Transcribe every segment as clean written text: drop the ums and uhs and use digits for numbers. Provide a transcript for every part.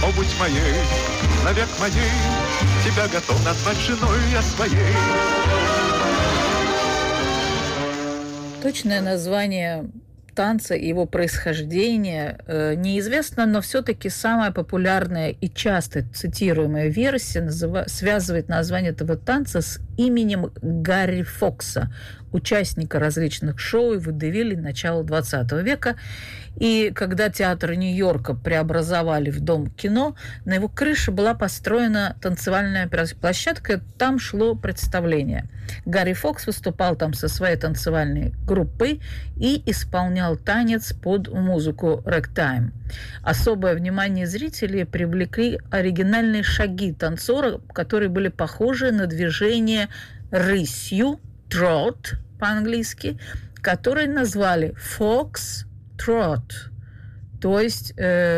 но будь моей, навек моей, тебя готов назвать женой я своей. Точное название танца и его происхождение неизвестно, но все-таки самая популярная и часто цитируемая версия связывает название этого танца с именем Гарри Фокса, участника различных шоу и водевилей начала XX века. И когда театр Нью-Йорка преобразовали в Дом кино, на его крыше была построена танцевальная площадка, там шло представление. Гарри Фокс выступал там со своей танцевальной группой и исполнял танец под музыку рэгтайм. Особое внимание зрителей привлекли оригинальные шаги танцора, которые были похожи на движение рысью, trot по-английски, которые назвали Fox Trot, то есть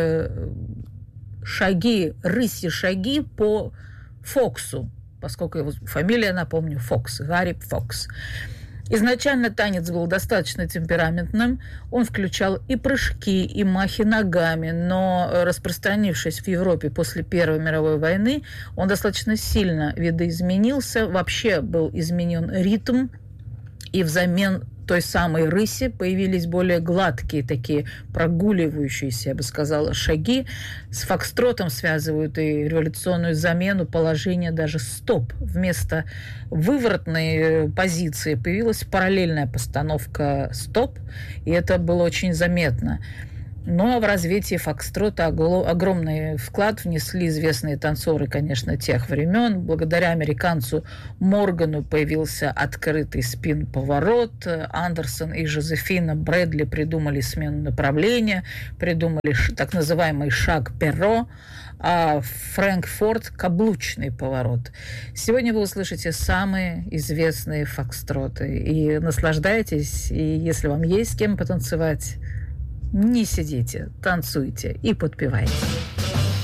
шаги, рысьи шаги по Фоксу, поскольку его фамилия, напомню, Фокс, Гарри Фокс. Изначально танец был достаточно темпераментным, он включал и прыжки, и махи ногами, но распространившись в Европе после Первой мировой войны, он достаточно сильно видоизменился, вообще был изменен ритм, и взамен той самой рыси появились более гладкие, такие прогуливающиеся, я бы сказала, шаги. С фокстротом связывают и революционную замену положения даже стоп. Вместо выворотной позиции появилась параллельная постановка стоп, и это было очень заметно. Но в развитие фокстрота огромный вклад внесли известные танцоры, конечно, тех времен. Благодаря американцу Моргану появился открытый спин-поворот. Андерсон и Жозефина Брэдли придумали смену направления, придумали так называемый шаг Перро, а Фрэнк Форд – каблучный поворот. Сегодня вы услышите самые известные фокстроты. И наслаждайтесь, и если вам есть с кем потанцевать, не сидите, танцуйте и подпевайте.